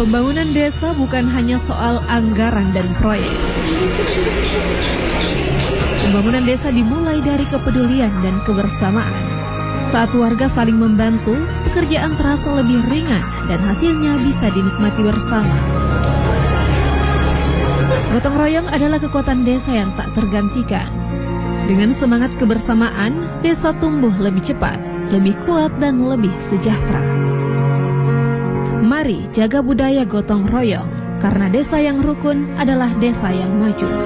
Pembangunan desa bukan hanya soal anggaran dan proyek. Pembangunan desa dimulai dari kepedulian dan kebersamaan. Saat warga saling membantu, pekerjaan terasa lebih ringan dan hasilnya bisa dinikmati bersama. Gotong royong adalah kekuatan desa yang tak tergantikan. Dengan semangat kebersamaan, desa tumbuh lebih cepat, lebih kuat, dan lebih sejahtera. Mari jaga budaya gotong royong, karena desa yang rukun adalah desa yang maju.